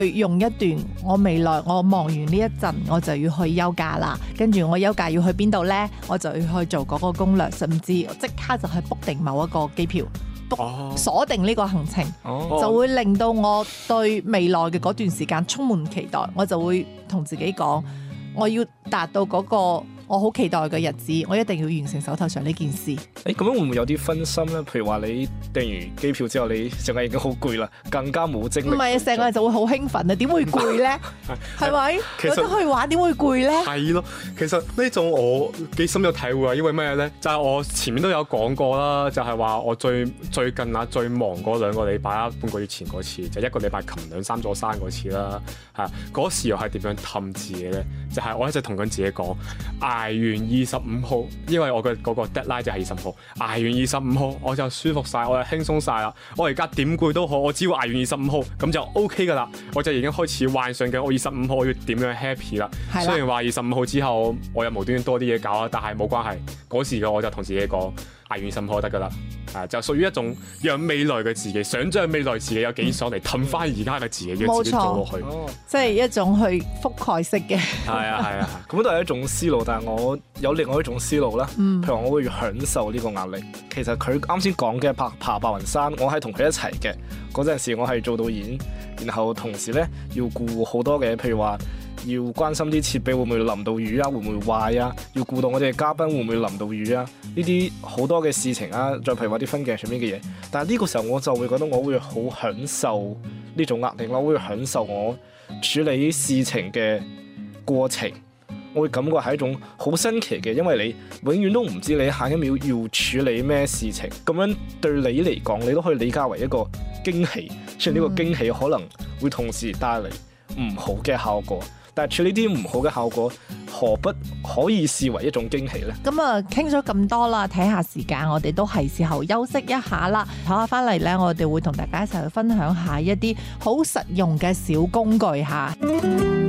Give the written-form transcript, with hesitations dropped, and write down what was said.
用一段我未來我忙完呢一陣我就要去休假啦，跟住我休假要去邊度呢？我就要去做嗰個攻略，甚至即刻就去 book 定某一個機票，book 鎖定呢個行程，就會令到我對未來嘅嗰段時間充滿期待。我就會同自己講，我要達到嗰個我好期待嘅日子，我一定要完成手頭上呢件事。 咁樣會唔會有啲分心咧？譬如話你訂完機票之後，你成日已經好攰啦，更加冇精力。 唔係啊，成個人就會好興奮啊！點會攰咧？係咪？有得去玩點會攰咧？ 係咯，其實呢種我幾深有體會啊！因為咩咧？就係我前面都有講過啦，就係話我最近啊最忙嗰2個禮拜啊，半個月前嗰次，就1個禮拜擒2-3座山嗰次啦。嗰時又係點樣氹自己咧？就係我一直同緊自己講，捱完25號，因為我嘅嗰個 deadline 就係20號，捱完25號我就舒服晒，我就輕鬆晒啦。我而家點攰都好，我只要捱完25號咁就 OK 噶啦。我就已經開始幻想緊我25號我要點樣 happy 啦。雖然話25號之後我又無端端多啲嘢搞啦，但係冇關係。嗰時嘅我就同自己講，捱完25號就得噶啦。就屬於一種讓未來嘅自己想像未來自己有幾爽嚟氹翻而家嘅自己，要自己做落去。 即係一種去覆蓋式嘅。 係啊，咁都係一種思路，但係我有另外一種思路啦。譬如我會享受呢個壓力。其實佢啱先講嘅爬白雲山，我係同佢一齊嘅。嗰陣時我係做導演，然後同時咧要顧好多嘅，譬如話要關心啲設備會唔會淋到雨啊，會唔會壞啊，要顧到我哋嘅嘉賓會唔會淋到雨啊，呢啲好多嘅事情啊，再譬如話啲分鏡上面嘅嘢。但係呢個時候我就會覺得我會好享受呢種壓力咯，我會享受我處理事情嘅過程。我會感覺係一種好新奇嘅，因為你永遠都唔知你下一秒要處理咩事情，咁樣對你嚟講，你都可以理解為一個驚喜。雖然呢個驚喜可能會同時帶嚟唔好嘅效果，但係處理啲唔好嘅效果，何不可以視為一種驚喜呢？ 咁啊，傾咗咁多啦，睇下時間，我哋都係時候休息一下啦。唞下翻嚟呢，我哋會同大家一齊去分享下一啲好實用嘅小工具嚇。